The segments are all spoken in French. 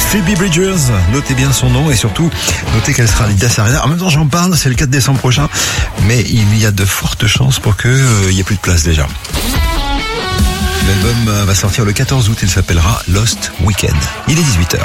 Phoebe Bridgers, notez bien son nom et surtout notez qu'elle sera à l'Adidas Arena. En même temps j'en parle, c'est le 4 décembre prochain, mais il y a de fortes chances pour qu'il n'y ait plus de place déjà. L'album va sortir le 14 août, il s'appellera Lost Weekend. Il est 18h.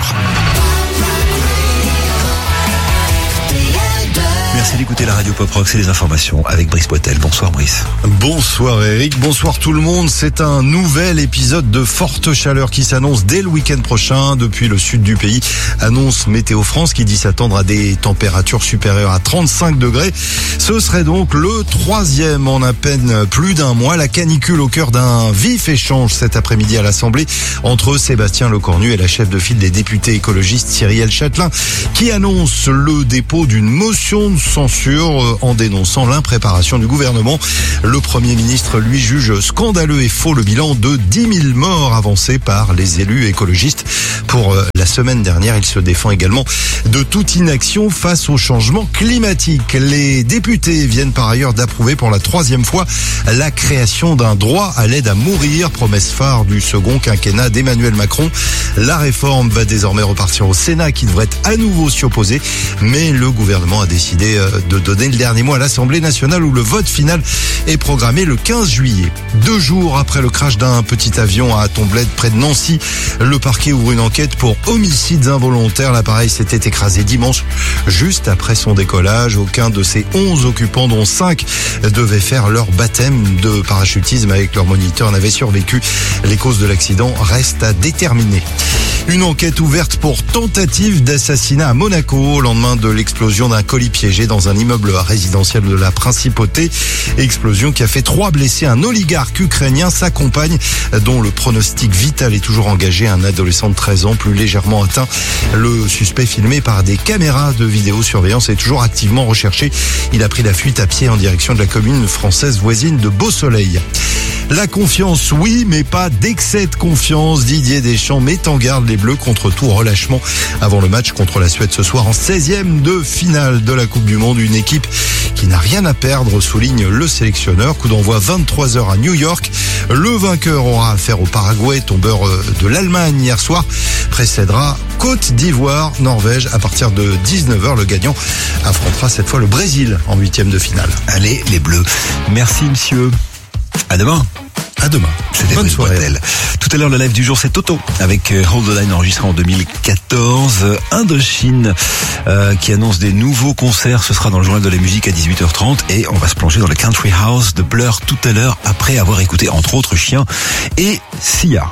Merci d'écouter la radio Pop Rock, c'est les informations avec Brice Poitel. Bonsoir Brice. Bonsoir Eric, bonsoir tout le monde. C'est un nouvel épisode de forte chaleur qui s'annonce dès le week-end prochain depuis le sud du pays. Annonce Météo France qui dit s'attendre à des températures supérieures à 35 degrés. Ce serait donc le 3e en à peine plus d'un mois. La canicule au cœur d'un vif échange cet après-midi à l'Assemblée entre Sébastien Lecornu et la chef de file des députés écologistes Cyrielle Châtelain qui annonce le dépôt d'une motion de censure en dénonçant l'impréparation du gouvernement. Le Premier ministre lui juge scandaleux et faux le bilan de 10 000 morts avancé par les élus écologistes. Pour la semaine dernière, il se défend également de toute inaction face au changement climatique. Les députés viennent par ailleurs d'approuver pour la 3e fois la création d'un droit à l'aide à mourir, promesse phare du second quinquennat d'Emmanuel Macron. La réforme va désormais repartir au Sénat qui devrait à nouveau s'y opposer, mais le gouvernement a décidé de donner le dernier mot à l'Assemblée nationale où le vote final est programmé le 15 juillet. 2 jours après le crash d'un petit avion à Tomblaine près de Nancy, le parquet ouvre une enquête pour homicides involontaires. L'appareil s'était écrasé dimanche juste après son décollage. Aucun de ses 11 occupants, dont 5 devaient faire leur baptême de parachutisme avec leur moniteur, n'avaient survécu. Les causes de l'accident restent à déterminer. Une enquête ouverte pour tentative d'assassinat à Monaco au lendemain de l'explosion d'un colis piégé dans un immeuble résidentiel de la Principauté. Explosion qui a fait 3 blessés. Un oligarque ukrainien, sa compagne, dont le pronostic vital est toujours engagé, un adolescent de 13 ans plus légèrement atteint. Le suspect, filmé par des caméras de vidéosurveillance, est toujours activement recherché. Il a pris la fuite à pied en direction de la commune française voisine de Beausoleil. La confiance, oui, mais pas d'excès de confiance. Didier Deschamps met en garde les Bleus contre tout relâchement avant le match contre la Suède ce soir en 16e de finale de la Coupe du Monde. Une équipe qui n'a rien à perdre, souligne le sélectionneur. Coup d'envoi 23h à New York. Le vainqueur aura affaire au Paraguay, tombeur de l'Allemagne hier soir. Précédera Côte d'Ivoire, Norvège à partir de 19h. Le gagnant affrontera cette fois le Brésil en 8e de finale. Allez les Bleus. Merci monsieur. À demain. À demain. C'était bonne soirée. Tout à l'heure, le live du jour, c'est Toto avec Hold the Line enregistré en 2014. Indochine qui annonce des nouveaux concerts. Ce sera dans le journal de la musique à 18h30 et on va se plonger dans le Country House de Blur tout à l'heure après avoir écouté entre autres Chien et Sia.